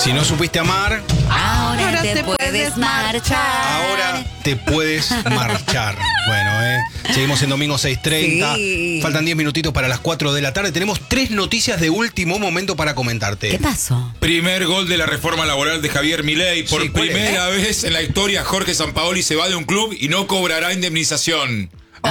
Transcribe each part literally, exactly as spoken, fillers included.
Si no supiste amar, Ahora, Ahora te, te puedes puedes marchar. ahora te puedes marchar. Bueno, eh. Seguimos en domingo seis treinta. Sí. Faltan diez minutitos para las cuatro de la tarde. Tenemos tres noticias de último momento para comentarte. ¿Qué pasó? Primer gol de la reforma laboral de Javier Milei. Por Sí, ¿cuál es? primera vez en la historia, Jorge Sampaoli se va de un club y no cobrará indemnización.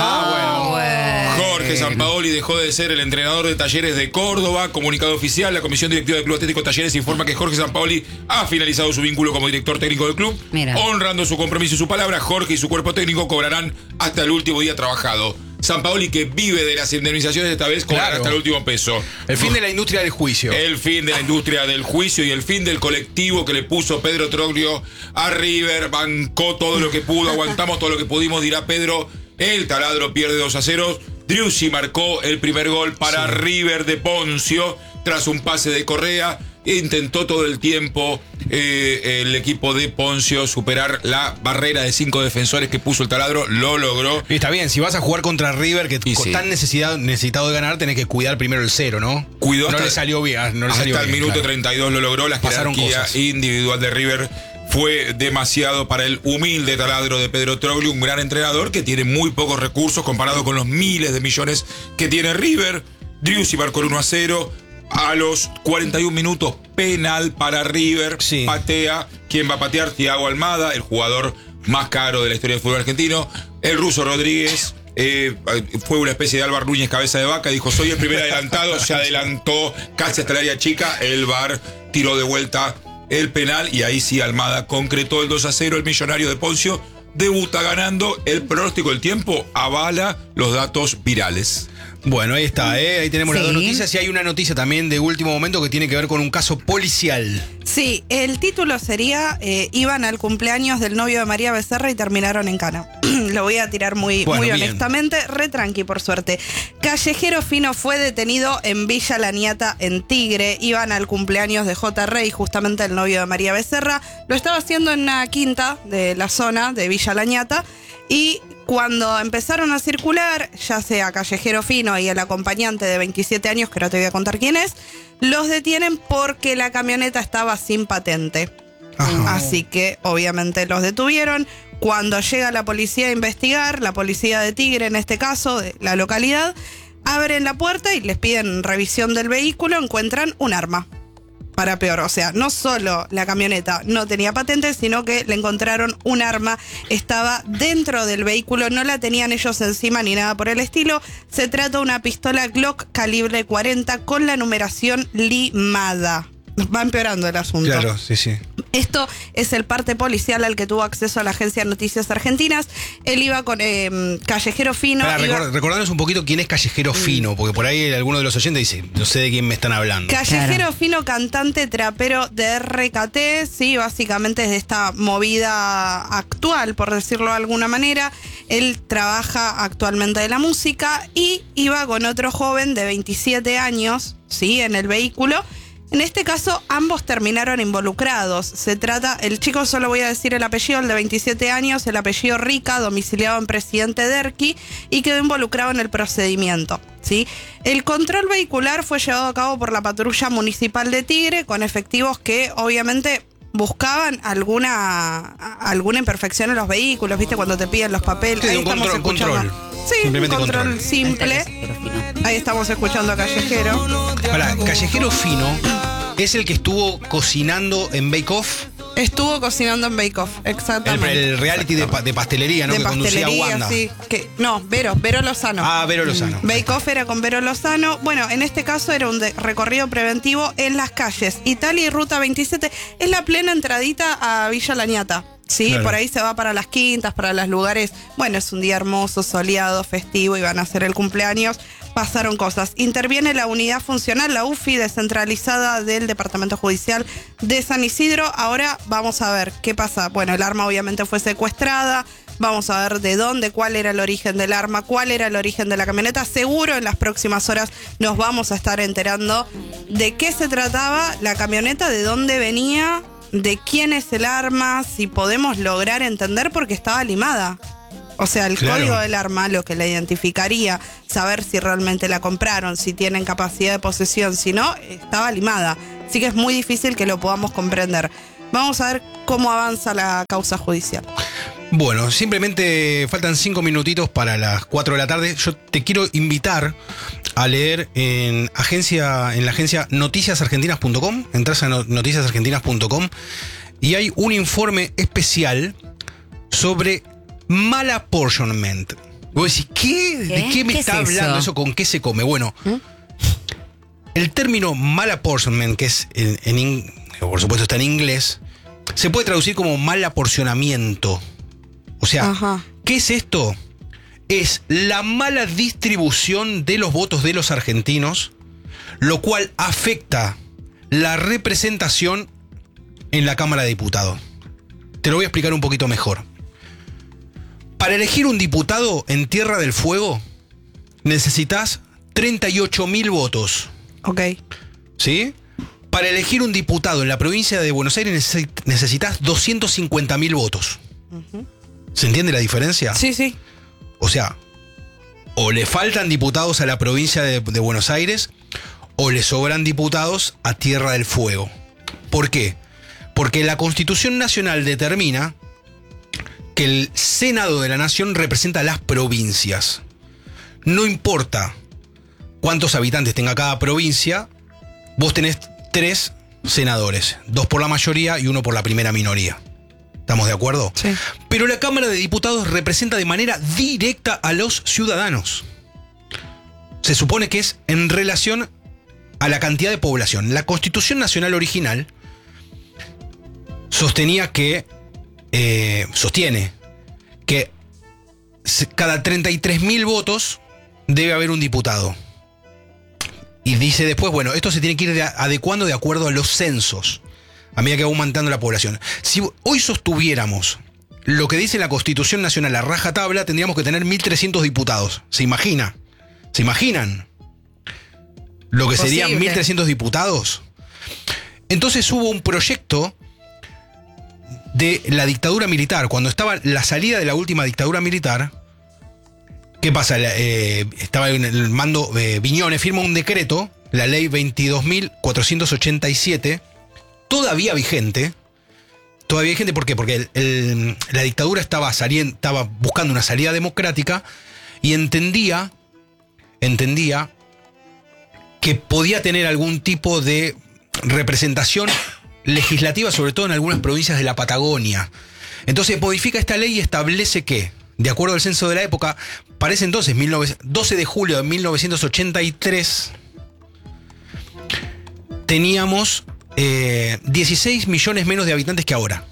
Ah, bueno. Jorge Sampaoli dejó de ser el entrenador de Talleres de Córdoba. Comunicado oficial, la Comisión Directiva del Club Atlético Talleres informa que Jorge Sampaoli ha finalizado su vínculo como director técnico del club. Mira. Honrando su compromiso y su palabra, Jorge y su cuerpo técnico cobrarán hasta el último día trabajado. Sampaoli, que vive de las indemnizaciones, esta vez cobrará Claro. hasta el último peso. El fin de la industria del juicio. El fin de la industria del juicio y el fin del colectivo que le puso Pedro Troglio a River. Bancó todo lo que pudo, aguantamos todo lo que pudimos, dirá Pedro. El taladro pierde dos a cero. Driussi marcó el primer gol para Sí. River de Poncio tras un pase de Correa. Intentó todo el tiempo eh, el equipo de Poncio superar la barrera de cinco defensores que puso el taladro. Lo logró. Y está bien, si vas a jugar contra River, que Y con sí. tan necesidad, necesitado de ganar, tenés que cuidar primero el cero, ¿no? Cuidó no hasta- le salió bien. No le Hasta salió el bien, minuto claro. treinta y dos lo logró. La Pasaron jerarquía cosas. individual de River fue demasiado para el humilde taladro de Pedro Troglio, un gran entrenador que tiene muy pocos recursos comparado con los miles de millones que tiene River. Driussi marcó el uno a cero. A los cuarenta y un minutos, penal para River. Sí. Patea. ¿Quién va a patear? Thiago Almada, el jugador más caro de la historia del fútbol argentino. El ruso Rodríguez. Eh, fue una especie de Álvaro Núñez cabeza de vaca, dijo soy el primer adelantado, se adelantó casi hasta el área chica, el V A R tiró de vuelta el penal y ahí sí Almada concretó el dos a cero. El millonario de Poncio debuta ganando. El pronóstico del tiempo avala los datos virales. Bueno, ahí está, ¿eh? Ahí tenemos las Sí. dos noticias y hay una noticia también de último momento que tiene que ver con un caso policial. Sí, el título sería eh, iban al cumpleaños del novio de María Becerra y terminaron en cana. Lo voy a tirar muy, Bueno, muy bien. honestamente, re tranqui por suerte. Callejero Fino fue detenido en Villa La Niata, en Tigre. Iban al cumpleaños de J. Rey, justamente el novio de María Becerra. Lo estaba haciendo en una quinta de la zona de Villa La Niata. Y cuando empezaron a circular, ya sea Callejero Fino y el acompañante de veintisiete años, que ahora te voy a contar quién es, los detienen porque la camioneta estaba sin patente. Ajá. Así que obviamente los detuvieron. Cuando llega la policía a investigar, la policía de Tigre en este caso, de la localidad, abren la puerta y les piden revisión del vehículo, encuentran un arma. Para peor, o sea, no solo la camioneta no tenía patente, sino que le encontraron un arma, estaba dentro del vehículo, no la tenían ellos encima ni nada por el estilo. Se trata de una pistola Glock calibre cuarenta con la numeración limada. Va empeorando el asunto. Claro, sí, sí. Esto es el parte policial al que tuvo acceso a la agencia de Noticias Argentinas. Él iba con eh, Callejero Fino. Pará, iba- record- recordanos un poquito quién es Callejero Fino, porque por ahí alguno de los oyentes dice, no sé de quién me están hablando. Callejero Claro. Fino, cantante trapero de R K T, sí, básicamente es de esta movida actual, por decirlo de alguna manera. Él trabaja actualmente de la música y iba con otro joven de veintisiete años, sí, en el vehículo. En este caso, ambos terminaron involucrados. Se trata, el chico, solo voy a decir el apellido, el de veintisiete años, el apellido Rica, domiciliado en Presidente Derqui, y quedó involucrado en el procedimiento. ¿Sí? El control vehicular fue llevado a cabo por la patrulla municipal de Tigre, con efectivos que obviamente buscaban alguna, alguna imperfección en los vehículos, ¿viste? Cuando te piden los papeles. Sí, Ahí un estamos control, escuchando. control. Sí, Simplemente un control, control. simple. Callejero Fino. Ahí estamos escuchando a Callejero. Pará, Callejero Fino es el que estuvo cocinando en Bake Off, Estuvo cocinando en Bake Off, el, exactamente. el reality de, pa- de pastelería, ¿no? de que conducía pastelería, Wanda. sí. Que, no, Vero, Vero Lozano. Ah, Vero Lozano. Bake Off era con Vero Lozano. Bueno, en este caso era un de- recorrido preventivo en las calles Italia y Ruta veintisiete. Es la plena entradita a Villa La Niata. Sí, Claro. por ahí se va para las quintas, para los lugares. Bueno, es un día hermoso, soleado, festivo, y van a hacer el cumpleaños. Pasaron cosas. Interviene la unidad funcional, la U F I, descentralizada del Departamento Judicial de San Isidro. Ahora vamos a ver qué pasa. Bueno, el arma obviamente fue secuestrada. Vamos a ver de dónde, cuál era el origen del arma, cuál era el origen de la camioneta. Seguro en las próximas horas nos vamos a estar enterando de qué se trataba la camioneta, de dónde venía, de quién es el arma, si podemos lograr entender porque estaba limada. O sea, el Claro. código del arma, lo que la identificaría, saber si realmente la compraron, si tienen capacidad de posesión, si no, estaba limada. Así que es muy difícil que lo podamos comprender. Vamos a ver cómo avanza la causa judicial. Bueno, simplemente faltan cinco minutitos para las cuatro de la tarde. Yo te quiero invitar a leer en agencia, en la agencia noticias argentinas punto com. Entras a noticias argentinas punto com y hay un informe especial sobre malapportionment. Vos decís, ¿qué? ¿De ¿Qué? qué me ¿Qué está es hablando eso? eso? ¿Con qué se come? Bueno, ¿Mm? el término malapportionment, que es en, en in- por supuesto está en inglés, se puede traducir como mal aporcionamiento. O sea, Ajá. ¿qué es esto? Es la mala distribución de los votos de los argentinos, lo cual afecta la representación en la Cámara de Diputados. Te lo voy a explicar un poquito mejor. Para elegir un diputado en Tierra del Fuego, necesitas treinta y ocho mil votos. Ok. ¿Sí? Para elegir un diputado en la provincia de Buenos Aires necesi- necesitas doscientos cincuenta mil votos. Ujú. ¿Se entiende la diferencia? Sí, sí. O sea, o le faltan diputados a la provincia de, de Buenos Aires o le sobran diputados a Tierra del Fuego. ¿Por qué? Porque la Constitución Nacional determina que el Senado de la Nación representa a las provincias. No importa cuántos habitantes tenga cada provincia, vos tenés tres senadores, dos por la mayoría y uno por la primera minoría. ¿Estamos de acuerdo? Sí. Pero la Cámara de Diputados representa de manera directa a los ciudadanos. Se supone que es en relación a la cantidad de población. La Constitución Nacional original sostenía que, eh, sostiene que se- cada treinta y tres mil votos debe haber un diputado. Y dice después, bueno, esto se tiene que ir de- adecuando de acuerdo a los censos, a medida que va aumentando la población. Si hoy sostuviéramos lo que dice la Constitución Nacional a rajatabla, tendríamos que tener mil trescientos diputados. ¿Se imagina? ¿Se imaginan lo que serían Posible. mil trescientos diputados? Entonces hubo un proyecto de la dictadura militar. Cuando estaba la salida de la última dictadura militar, ¿qué pasa? La- eh, estaba en el mando, eh, Viñones firma un decreto, la ley veintidós mil cuatrocientos ochenta y siete, todavía vigente. Todavía vigente, ¿por qué? Porque el- el- la dictadura estaba, saliendo, estaba buscando una salida democrática y entendía, entendía que podía tener algún tipo de representación legislativa, sobre todo en algunas provincias de la Patagonia. Entonces modifica esta ley y establece que, de acuerdo al censo de la época, para ese entonces, doce de julio de mil novecientos ochenta y tres, teníamos eh, dieciséis millones menos de habitantes que ahora.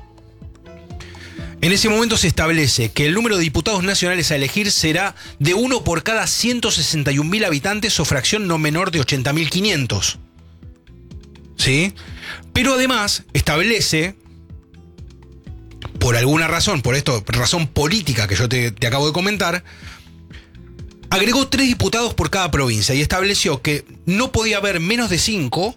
En ese momento se establece que el número de diputados nacionales a elegir será de uno por cada ciento sesenta y un mil habitantes o fracción no menor de ochenta mil quinientos. ¿Sí? Pero además establece, por alguna razón, por esto, razón política que yo te, te acabo de comentar, agregó tres diputados por cada provincia y estableció que no podía haber menos de cinco,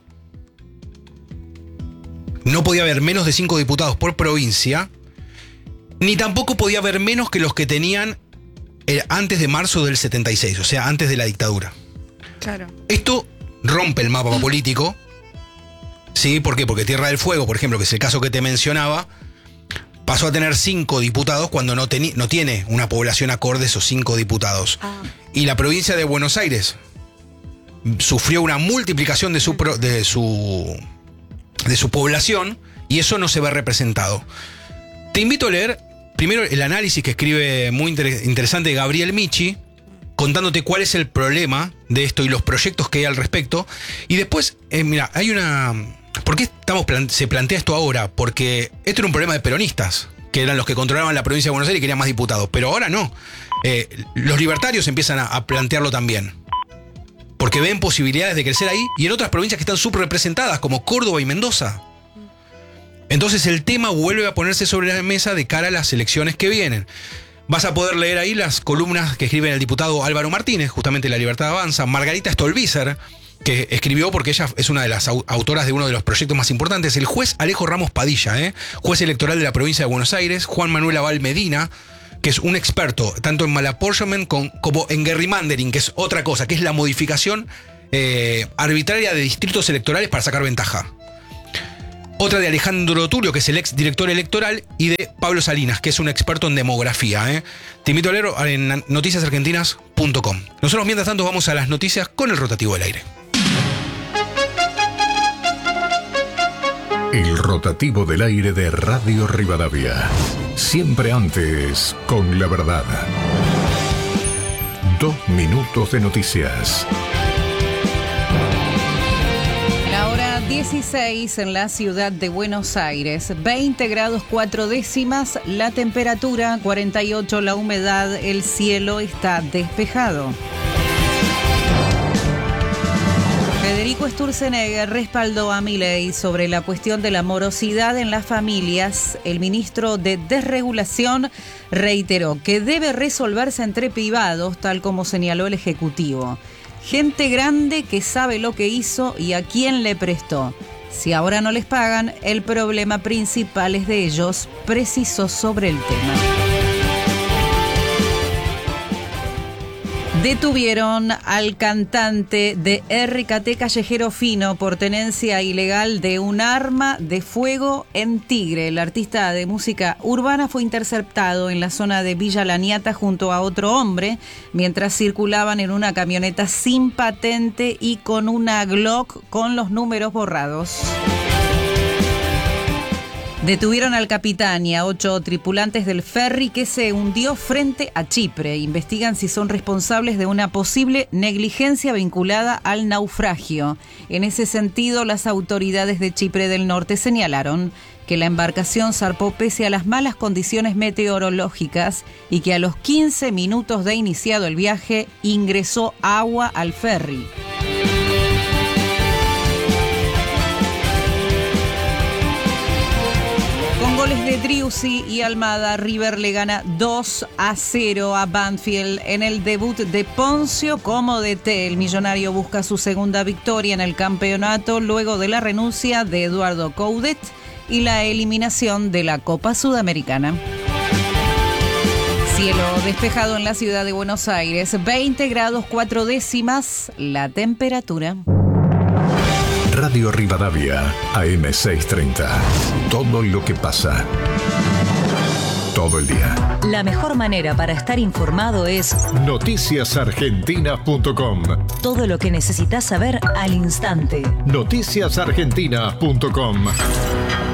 no podía haber menos de cinco diputados por provincia, ni tampoco podía haber menos que los que tenían eh, antes de marzo del setenta y seis, o sea, antes de la dictadura. Claro. Esto rompe el mapa político. ¿Sí? ¿Por qué? Porque Tierra del Fuego, por ejemplo, que es el caso que te mencionaba, pasó a tener cinco diputados cuando no, teni- no tiene una población acorde a esos cinco diputados. Ah. Y la provincia de Buenos Aires sufrió una multiplicación de su, pro- de su, de su población y eso no se ve representado. Te invito a leer primero el análisis que escribe muy inter- interesante Gabriel Michi, contándote cuál es el problema de esto y los proyectos que hay al respecto. Y después, eh, mira, hay una... ¿Por qué estamos plan- se plantea esto ahora? Porque esto era un problema de peronistas, que eran los que controlaban la provincia de Buenos Aires y querían más diputados. Pero ahora no. Eh, los libertarios empiezan a, a plantearlo también. Porque ven posibilidades de crecer ahí y en otras provincias que están subrepresentadas, como Córdoba y Mendoza. Entonces el tema vuelve a ponerse sobre la mesa de cara a las elecciones que vienen. Vas a poder leer ahí las columnas que escribe el diputado Álvaro Martínez, justamente La Libertad Avanza, Margarita Stolbizer, que escribió porque ella es una de las au- autoras de uno de los proyectos más importantes, el juez Alejo Ramos Padilla, ¿eh? juez electoral de la provincia de Buenos Aires, Juan Manuel Aval Medina, que es un experto tanto en malapportionment con, como en gerrymandering, que es otra cosa, que es la modificación eh, arbitraria de distritos electorales para sacar ventaja. Otra de Alejandro Tulio, que es el ex director electoral, y de Pablo Salinas, que es un experto en demografía. ¿eh? Te invito a leer en noticias argentinas punto com. Nosotros, mientras tanto, vamos a las noticias con el rotativo del aire. El rotativo del aire de Radio Rivadavia. Siempre antes, con la verdad. Dos minutos de noticias. La hora dieciséis en la ciudad de Buenos Aires. veinte grados cuatro décimas, la temperatura cuarenta y ocho, la humedad, el cielo está despejado. Federico Sturzenegger respaldó a Milei sobre la cuestión de la morosidad en las familias. El ministro de Desregulación reiteró que debe resolverse entre privados, tal como señaló el Ejecutivo. Gente grande que sabe lo que hizo y a quién le prestó. Si ahora no les pagan, el problema principal es de ellos, precisó sobre el tema. Detuvieron al cantante de R K T Callejero Fino por tenencia ilegal de un arma de fuego en Tigre. El artista de música urbana fue interceptado en la zona de Villa Laniata junto a otro hombre mientras circulaban en una camioneta sin patente y con una Glock con los números borrados. Detuvieron al capitán y a ocho tripulantes del ferry que se hundió frente a Chipre. Investigan si son responsables de una posible negligencia vinculada al naufragio. En ese sentido, las autoridades de Chipre del Norte señalaron que la embarcación zarpó pese a las malas condiciones meteorológicas y que a los quince minutos de iniciado el viaje ingresó agua al ferry. Con goles de Driussi y Almada, River le gana dos a cero a Banfield en el debut de Poncio como D T. El millonario busca su segunda victoria en el campeonato luego de la renuncia de Eduardo Coudet y la eliminación de la Copa Sudamericana. Cielo despejado en la ciudad de Buenos Aires, veinte grados cuatro décimas la temperatura. Radio Rivadavia, A M seiscientos treinta. Todo lo que pasa. Todo el día. La mejor manera para estar informado es noticias argentinas punto com. Todo lo que necesitas saber al instante. noticias argentinas punto com.